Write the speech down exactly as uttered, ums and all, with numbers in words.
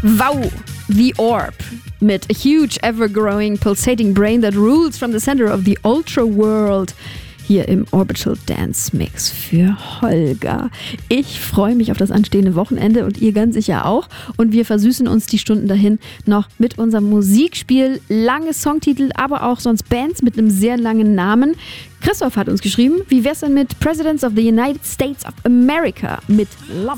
Wow, The Orb mit A Huge, Ever-Growing, Pulsating Brain That Rules from the Center of the Ultra World. Hier im Orbital Dance Mix für Holger. Ich freue mich auf das anstehende Wochenende und ihr ganz sicher auch. Und wir versüßen uns die Stunden dahin noch mit unserem Musikspiel. Lange Songtitel, aber auch sonst Bands mit einem sehr langen Namen. Christoph hat uns geschrieben, wie wär's denn mit Presidents of the United States of America mit Love?